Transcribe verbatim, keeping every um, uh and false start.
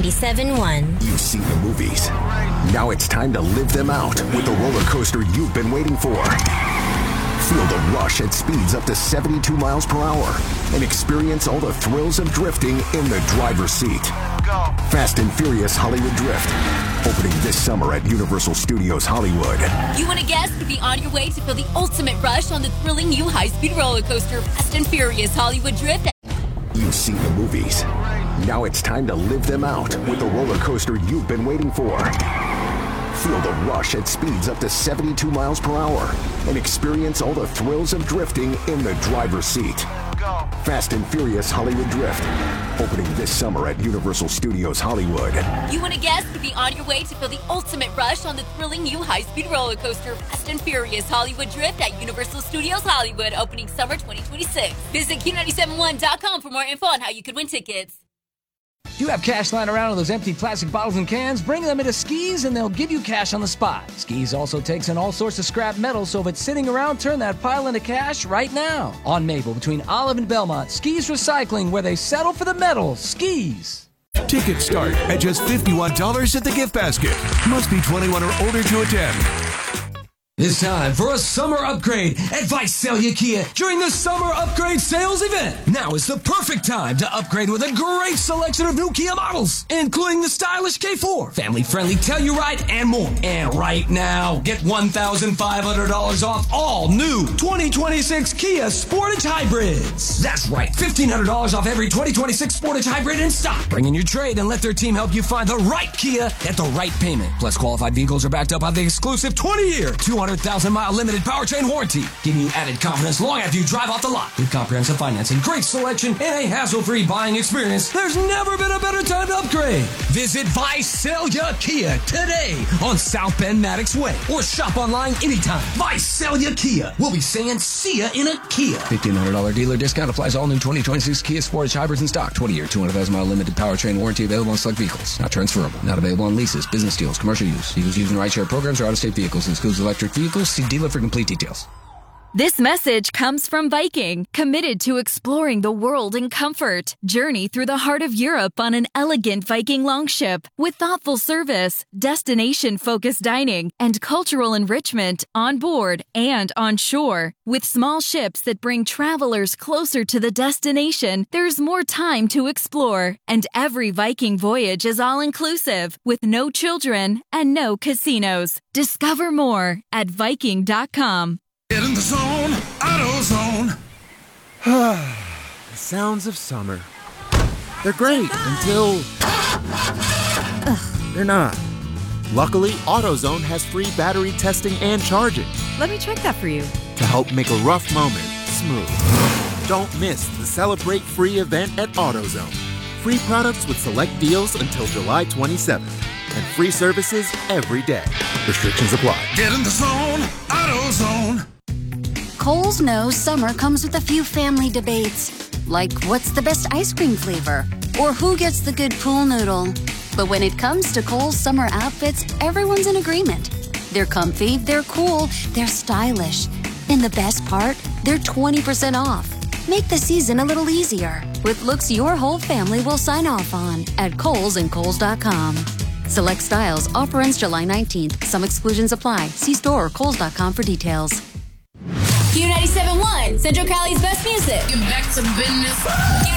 ninety-seven point one. You've seen the movies. Now it's time to live them out with the roller coaster you've been waiting for. Feel the rush at speeds up to seventy-two miles per hour and experience all the thrills of drifting in the driver's seat. Fast and Furious Hollywood Drift, opening this summer at Universal Studios Hollywood. You and a guest could be on your way to feel the ultimate rush on the thrilling new high-speed roller coaster, Fast and Furious Hollywood Drift. You've seen the movies. Now it's time to live them out with the roller coaster you've been waiting for. Feel the rush at speeds up to seventy-two miles per hour and experience all the thrills of drifting in the driver's seat. Fast and Furious Hollywood Drift, opening this summer at Universal Studios Hollywood. You and a guest could be on your way to feel the ultimate rush on the thrilling new high-speed roller coaster, Fast and Furious Hollywood Drift at Universal Studios Hollywood, opening summer twenty twenty-six. Visit Q nine seven one dot com for more info on how you could win tickets. Do you have cash lying around in those empty plastic bottles and cans? Bring them into Skis and they'll give you cash on the spot. Skis also takes in all sorts of scrap metal, so if it's sitting around, turn that pile into cash right now. On Maple, between Olive and Belmont, Skis Recycling, where they settle for the metal. Skis. Tickets start at just fifty-one dollars at the gift basket. Must be twenty-one or older to attend. It's time for a summer upgrade at Visalia Kia during the Summer Upgrade Sales Event. Now is the perfect time to upgrade with a great selection of new Kia models, including the stylish K four, family-friendly Telluride, and more. And right now, get one thousand five hundred dollars off all new twenty twenty-six Kia Sportage Hybrids. That's right, fifteen hundred dollars off every twenty twenty-six Sportage Hybrid in stock. Bring in your trade and let their team help you find the right Kia at the right payment. Plus, qualified vehicles are backed up by the exclusive twenty-year, two hundred thousand mile limited powertrain warranty, giving you added confidence long after you drive off the lot. With comprehensive financing, great selection, and a hassle-free buying experience, there's never been a better time to upgrade. Visit Visalia Kia today on South Bend Maddox Way, or shop online anytime. Visalia Kia. We'll be saying see ya in a Kia. fifteen hundred dollars dealer discount applies to all new twenty twenty-six Kia Sportage Hybrids in stock. twenty-year, two hundred thousand mile limited powertrain warranty available on select vehicles. Not transferable. Not available on leases, business deals, commercial use. Vehicles used in rideshare programs or out-of-state vehicles. Excludes electric vehicles. See dealer for complete details. This message comes from Viking, committed to exploring the world in comfort. Journey through the heart of Europe on an elegant Viking longship with thoughtful service, destination-focused dining, and cultural enrichment on board and on shore. With small ships that bring travelers closer to the destination, there's more time to explore. And every Viking voyage is all-inclusive, with no children and no casinos. Discover more at Viking dot com. Get in the zone, AutoZone. The sounds of summer. They're great until they're not. Luckily, AutoZone has free battery testing and charging Let me check that for you. to help make a rough moment smooth. Don't miss the Celebrate Free event at AutoZone. Free products with select deals until July twenty-seventh. And free services every day. Restrictions apply. Get in the zone, AutoZone. Kohl's knows summer comes with a few family debates, like what's the best ice cream flavor, or who gets the good pool noodle. But when it comes to Kohl's summer outfits, everyone's in agreement. They're comfy, they're cool, they're stylish. And the best part, they're twenty percent off. Make the season a little easier with looks your whole family will sign off on at Kohl's and Kohl's dot com. Select styles, offer ends July nineteenth. Some exclusions apply. See store or Kohl's dot com for details. Q ninety-seven point one, Central Cali's best music. Get back to business. Q